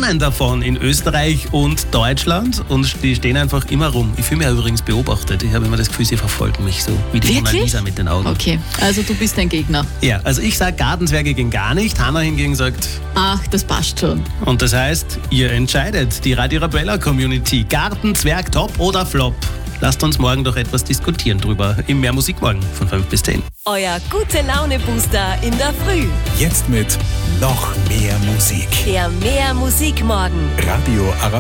Millionen davon in Österreich und Deutschland und die stehen einfach immer rum. Ich fühle mich ja übrigens beobachtet. Ich habe immer das Gefühl, sie verfolgen mich so, wie die Mona Lisa mit den Augen. Okay, also du bist ein Gegner. Ja, also ich sage, Gartenzwerge gehen gar nicht. Hanna hingegen sagt... Ach, das passt schon. Und das heißt, ihr entscheidet, die Radio Arabella Community. Gartenzwerg, top oder flop? Lasst uns morgen doch etwas diskutieren drüber im Mehr Musik morgen von 5 bis 10. Euer Gute-Laune-Booster in der Früh. Jetzt mit noch mehr Musik. Der Mehr Musik morgen. Radio Arabella.